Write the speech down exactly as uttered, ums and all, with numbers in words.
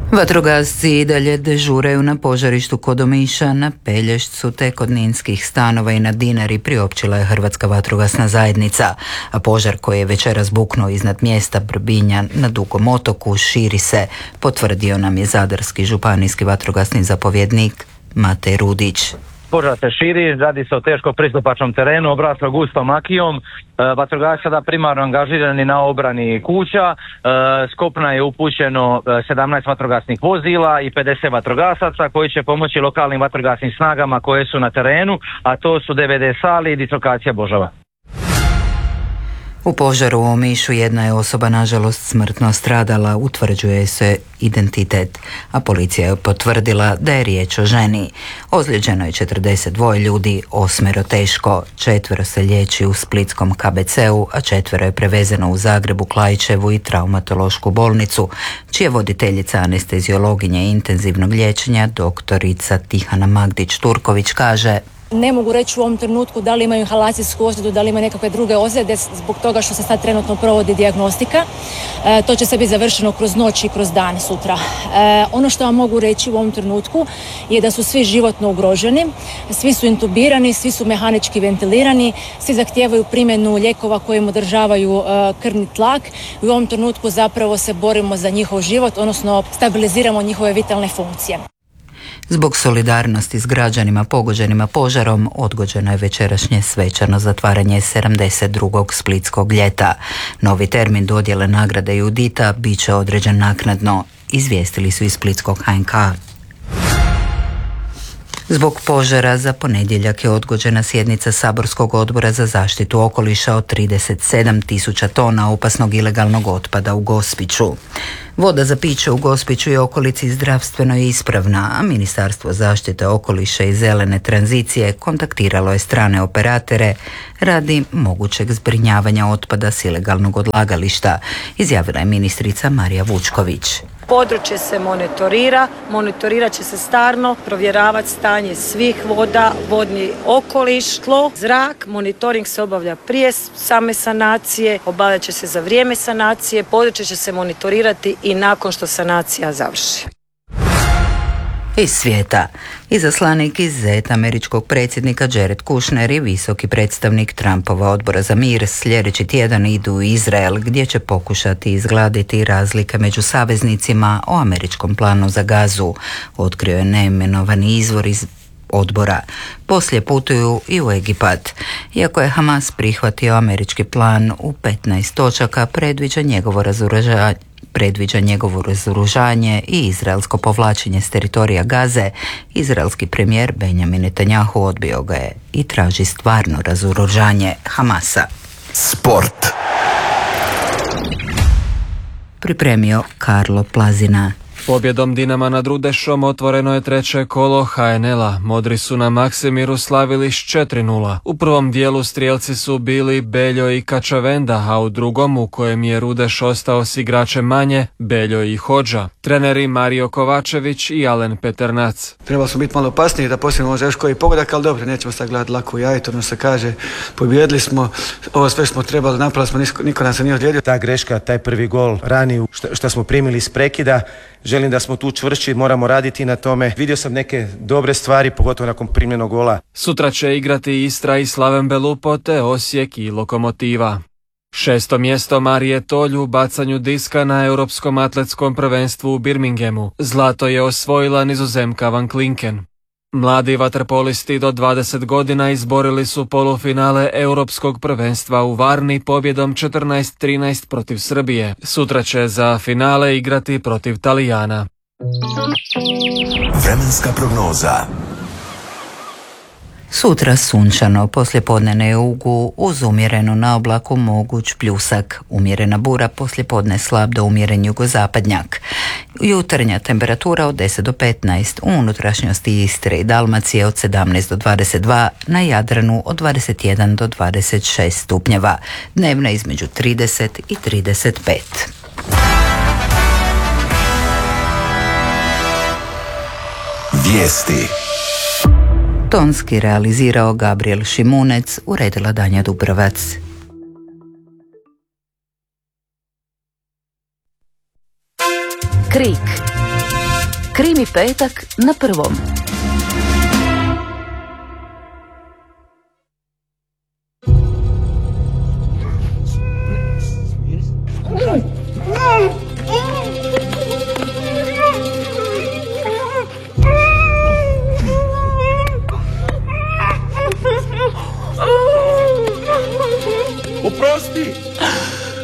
Vatrogasci i dalje dežuraju na požarištu kod Omiša, na Pelješcu te kod Ninskih stanova i na Dinari priopćila je Hrvatska vatrogasna zajednica, a požar koji je večeras buknuo iznad mjesta Brbinja na Dugom otoku širi se, potvrdio nam je zadarski županijski vatrogasni zapovjednik Matej Rudić. Požar se širi, radi se o teško pristupačnom terenu, obraslo gustom makijom, e, vatrogasci sada primarno angažirani na obrani kuća, e, s kopna je upućeno sedamnaest vatrogasnih vozila i pedeset vatrogasaca koji će pomoći lokalnim vatrogasnim snagama koje su na terenu, a to su D V D Sali i dislokacija Božava. U požaru u Omišu jedna je osoba nažalost smrtno stradala, utvrđuje se identitet, a policija je potvrdila da je riječ o ženi. Ozlijeđeno je četrdeset dva ljudi, osmero teško, četvero se liječi u splitskom K B C-u, a četvero je prevezeno u Zagrebu, Klaićevu i traumatološku bolnicu, čija voditeljica anesteziologinje intenzivnog liječenja doktorica Tihana Magdić-Turković kaže: Ne mogu reći u ovom trenutku da li imaju inhalacijsku ozljedu, da li imaju nekakve druge ozljede zbog toga što se sad trenutno provodi dijagnostika. E, to će se biti završeno kroz noć i kroz dan sutra. E, ono što vam mogu reći u ovom trenutku je da su svi životno ugroženi, svi su intubirani, svi su mehanički ventilirani, svi zahtijevaju primjenu lijekova koji im održavaju e, krvni tlak i u ovom trenutku zapravo se borimo za njihov život, odnosno stabiliziramo njihove vitalne funkcije. Zbog solidarnosti s građanima pogođenima požarom odgođeno je večerašnje svečano zatvaranje sedamdeset drugog splitskog ljeta. Novi termin dodjele nagrade Judita bit će određen naknadno, izvijestili su iz splitskog H N K. Zbog požara za ponedjeljak je odgođena sjednica Saborskog odbora za zaštitu okoliša od trideset sedam tisuća tona opasnog ilegalnog otpada u Gospiću. Voda za piće u Gospiću i okolici zdravstveno je ispravna, a Ministarstvo zaštite okoliša i zelene tranzicije kontaktiralo je strane operatere radi mogućeg zbrinjavanja otpada s ilegalnog odlagališta, izjavila je ministrica Marija Vučković. Područje se monitorira, monitorirat će se stalno, provjeravati stanje svih voda, vodni okoliš, tlo, zrak. Monitoring se obavlja prije same sanacije, obavljat će se za vrijeme sanacije, područje će se monitorirati i nakon što sanacija završi. Iz svijeta. Izaslanik iz zet američkog predsjednika Jared Kushner i visoki predstavnik Trumpova odbora za mir sljedeći tjedan idu u Izrael, gdje će pokušati izgladiti razlike među saveznicima o američkom planu za Gazu, otkrio je neimenovani izvor iz odbora. Poslije putuju i u Egipat. Iako je Hamas prihvatio američki plan u petnaest točaka, predviđa njegovo razoružanje predviđa njegovo razoružanje i izraelsko povlačenje s teritorija Gaze, izraelski premijer Benjamin Netanjahu odbio ga je i traži stvarno razoružanje Hamasa. Sport. Pripremio Karlo Plazina. Pobjedom Dinama nad Rudešom otvoreno je treće kolo H N L-a. Modri su na Maksimiru slavili s četiri nula. U prvom dijelu strijelci su bili Beljo i Kačavenda, a u drugom, u kojem je Rudeš ostao s igračem manje, Beljo i Hodža. Treneri Mario Kovačević i Alen Peternac. Trebali smo biti malo opasniji da posljedno može još koji pogodak, ali dobro, nećemo sad gledati lako u jajetu, ono se kaže, pobjedili smo, ovo sve smo trebali, napravili smo, niko, niko nas se nije odlijedio. Ta greška, taj prvi gol rani što, što smo primili iz prekida, želim da smo tu čvršći, moramo raditi na tome. Vidio sam neke dobre stvari, pogotovo nakon primljenog gola. Sutra će igrati Istra i Slaven Belupo te Osijek i Lokomotiva. Šesto mjesto Marije Tolj u bacanju diska na Europskom atletskom prvenstvu u Birminghamu. Zlato je osvojila Nizozemka Van Klinken. Mladi vaterpolisti do dvadeset godina izborili su polufinale Europskog prvenstva u Varni pobjedom četrnaest trinaest protiv Srbije. Sutra će za finale igrati protiv Talijana. Vremenska prognoza. Sutra sunčano, poslijepodne na jugu, uz umjerenu na oblaku moguć pljusak. Umjerena bura, poslijepodne slab do umjeren jugozapadnjak. Jutarnja temperatura od deset do petnaest, u unutrašnjosti Istre i Dalmacije od sedamnaest do dvadeset dva, na Jadranu od dvadeset jedan do dvadeset šest stupnjeva. Dnevna između trideset i trideset pet. Vijesti. Tonski realizirao Gabriel Šimunec, uredila Danja Dubravac. Krik. Krimi petak na prvom.